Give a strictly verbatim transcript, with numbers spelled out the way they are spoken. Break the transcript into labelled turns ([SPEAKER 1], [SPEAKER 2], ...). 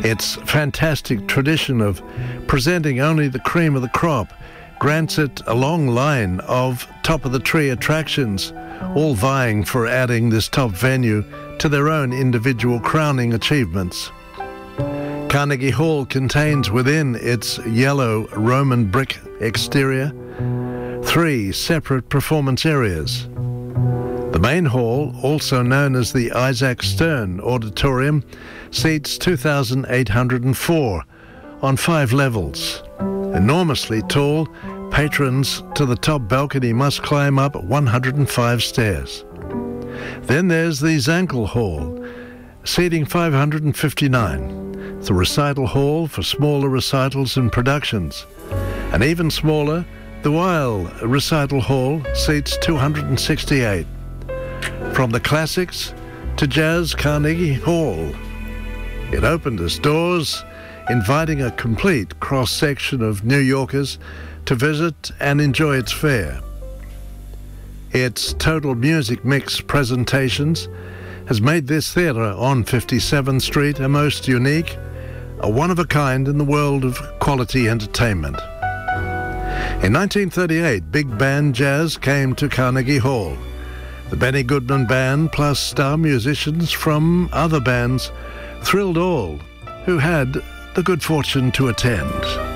[SPEAKER 1] Its fantastic tradition of presenting only the cream of the crop grants it a long line of top-of-the-tree attractions, all vying for adding this top venue to their own individual crowning achievements. Carnegie Hall contains within its yellow Roman brick exterior three separate performance areas. The main hall, also known as the Isaac Stern Auditorium, seats two thousand eight hundred four on five levels. Enormously tall, patrons to the top balcony must climb up one hundred five stairs. Then there's the Zankel Hall, seating five hundred fifty-nine, the recital hall for smaller recitals and productions. And even smaller, the Weil Recital Hall seats two hundred sixty-eight. From the classics to jazz, Carnegie Hall. It opened its doors, inviting a complete cross-section of New Yorkers to visit and enjoy its fare. Its total music mix presentations has made this theatre on fifty-seventh Street a most unique, a one-of-a-kind in the world of quality entertainment. In nineteen thirty-eight, big band jazz came to Carnegie Hall. The Benny Goodman Band plus star musicians from other bands thrilled all who had the good fortune to attend.